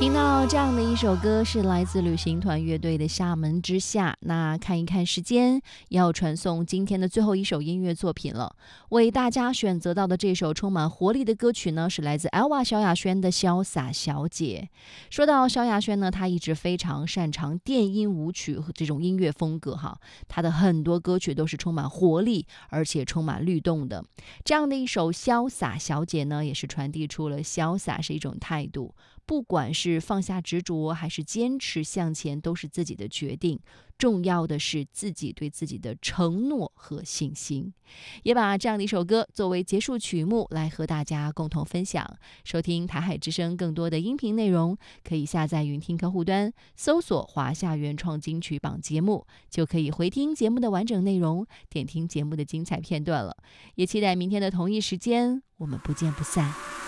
听到这样的一首歌是来自旅行团乐队的《厦门之夏》。那看一看时间，要传送今天的最后一首音乐作品了。为大家选择到的这首充满活力的歌曲呢，是来自 Elva 萧亚轩的《潇洒小姐》。说到萧亚轩呢，她一直非常擅长电音舞曲和这种音乐风格哈，她的很多歌曲都是充满活力，而且充满律动的。这样的一首《潇洒小姐》呢，也是传递出了潇洒是一种态度。不管是放下执着还是坚持向前，都是自己的决定，重要的是自己对自己的承诺和信心。也把这样的一首歌作为结束曲目来和大家共同分享。收听台海之声更多的音频内容，可以下载云听客户端，搜索华夏原创金曲榜节目，就可以回听节目的完整内容，点听节目的精彩片段了。也期待明天的同一时间我们不见不散。